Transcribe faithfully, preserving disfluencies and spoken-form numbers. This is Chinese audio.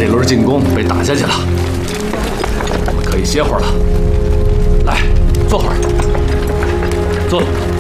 这轮进攻被打下去了，我们可以歇会儿了。来，坐会儿，坐。